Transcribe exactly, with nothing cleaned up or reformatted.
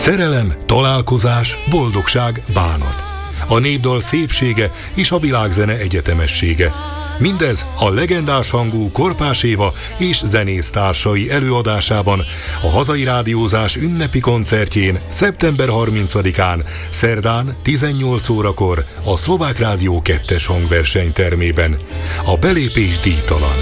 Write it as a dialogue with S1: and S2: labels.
S1: Szerelem, találkozás, boldogság, bánat. A népdal szépsége és a világzene egyetemessége. Mindez a legendás hangú Korpás Éva és zenésztársai előadásában a hazai rádiózás ünnepi koncertjén szeptember harmincadikán, szerdán tizennyolc órakor a Szlovák Rádió kettes hangversenytermében. A belépés díjtalan.